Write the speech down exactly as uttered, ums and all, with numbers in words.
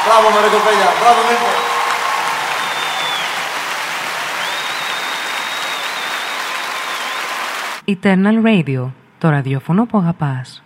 Μπράβο με ρε κοπέλια, μπράβο Νίκο. Eternal Radio, το ραδιόφωνο που αγαπάς.